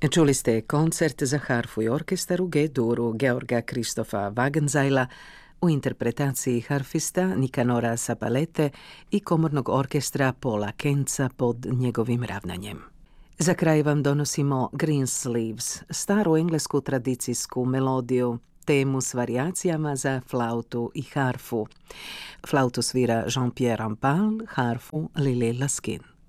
Čuli ste koncert za harfu i orkestar u G-duru Georga Kristofa Wagenzajla u interpretaciji harfista Nikanora Sapalete i komornog orkestra Paula Kenza pod njegovim ravnanjem. Za kraj vam donosimo Greensleeves, staru englesku tradicijsku melodiju, temu s varijacijama za flautu i harfu. Flautu svira Jean-Pierre Rampal, harfu Lily Laskin.